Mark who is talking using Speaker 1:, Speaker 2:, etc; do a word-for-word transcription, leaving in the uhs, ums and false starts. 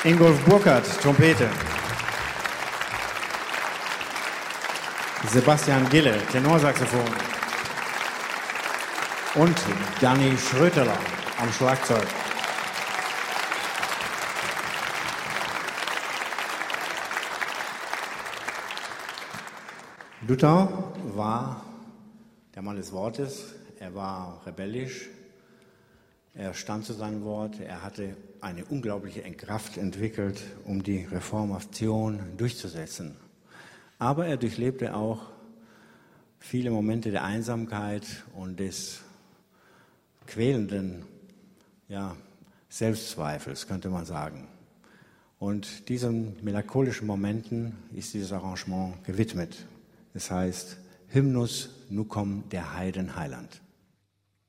Speaker 1: Ingolf Burkhardt, Trompete. Sebastian Gille, Tenorsaxophon. Und Danny Schröterler am Schlagzeug. Luther war der Mann des Wortes, er war rebellisch, er stand zu seinem Wort, er hatte eine unglaubliche Kraft entwickelt, um die Reformation durchzusetzen. Aber er durchlebte auch viele Momente der Einsamkeit und des quälenden ja, Selbstzweifels, könnte man sagen. Und diesen melancholischen Momenten ist dieses Arrangement gewidmet. Es heißt Hymnus nucom der Heiden Heiland.